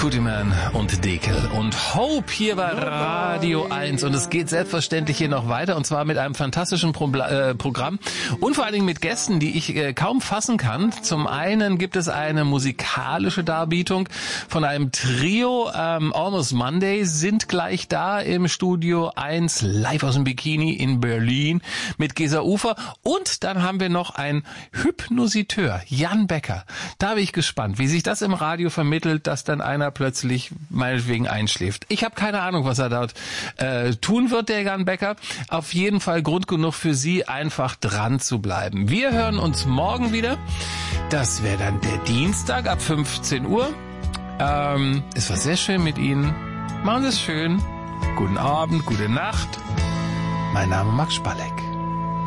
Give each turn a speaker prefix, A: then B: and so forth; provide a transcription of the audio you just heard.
A: Kutiman und Dekel und Hope hier bei Radio 1 und es geht selbstverständlich hier noch weiter und zwar mit einem fantastischen Programm und vor allen Dingen mit Gästen, die ich kaum fassen kann. Zum einen gibt es eine musikalische Darbietung von einem Trio, Almost Monday sind gleich da im Studio 1 live aus dem Bikini in Berlin mit Gesa Ufer und dann haben wir noch einen Hypnositeur, Jan Becker. Da bin ich gespannt, wie sich das im Radio vermittelt, dass dann einer plötzlich meinetwegen einschläft. Ich habe keine Ahnung, was er dort tun wird, der Jan Becker. Auf jeden Fall Grund genug für Sie, einfach dran zu bleiben. Wir hören uns morgen wieder. Das wäre dann der Dienstag ab 15 Uhr. Es war sehr schön mit Ihnen. Machen Sie es schön. Guten Abend, gute Nacht. Mein Name Max Spalleck.